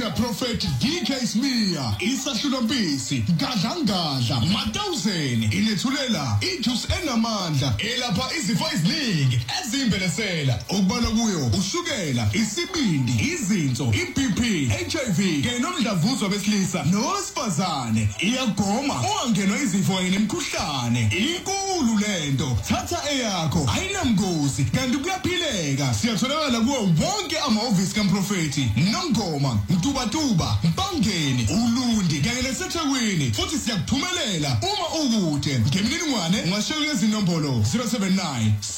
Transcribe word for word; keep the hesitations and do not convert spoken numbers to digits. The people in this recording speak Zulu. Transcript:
Dr Prophet D K Smear, isahlulompisi, gadla ngadla, matawuzeni, inethulela, ijuice enamandla, elapha izifo eziningi, ezimbelesela, okubalwa kuyo, ushukela, isibindi, izinso, i-B P, H I V, kanye nomdlavuzo besilisa, nowesifazane, iyagoma, ungangenwa izifo kanye nemikhuhlane, inkulu lento, thatha eyakho, ayinamgozi, kanti kuyaphileka, siyatholakala kuwo wonke amahhovisi kaMprofethi, Nongoma, Mtubatuba, Mpangeni, Ulundi, kanye naseThekwini, futhi siyakuthumelela uma ukude. Ngemininingwane ungashayela lezi nombolo zero seven nine